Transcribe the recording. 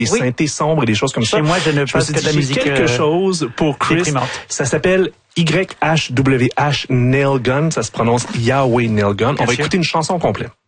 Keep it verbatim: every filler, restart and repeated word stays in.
des oui. synthés sombres et des choses comme Chez ça. moi, je ne passe que de la musique quelque euh, chose pour Chris. déprimante. Ça s'appelle Y H W H Nail Gun. Ça se prononce Yahweh Nail Gun. On va sûr. écouter une chanson complète.